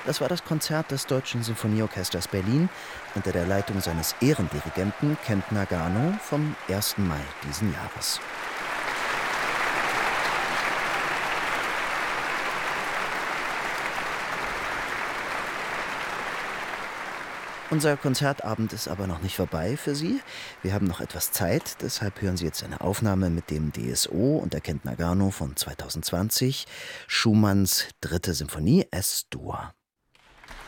Das war das Konzert des Deutschen Sinfonieorchesters Berlin unter der Leitung seines Ehrendirigenten Kent Nagano vom 1. Mai diesen Jahres. Unser Konzertabend ist aber noch nicht vorbei für Sie. Wir haben noch etwas Zeit, deshalb hören Sie jetzt eine Aufnahme mit dem DSO und der Kent Nagano von 2020, Schumanns 3. Symphonie Es-Dur.